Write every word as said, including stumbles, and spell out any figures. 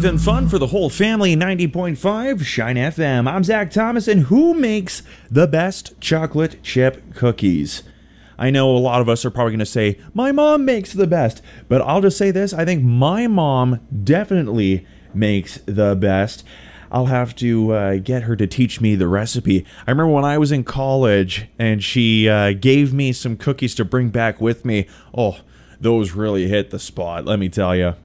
and fun for the whole family. ninety point five Shine F M. I'm Zach Thomas, and who makes the best chocolate chip cookies? I know a lot of us are probably going to say, my mom makes the best. But I'll just say this, I think my mom definitely makes the best. I'll have to uh, get her to teach me the recipe. I remember when I was in college, and she uh, gave me some cookies to bring back with me. Oh, those really hit the spot, let me tell you.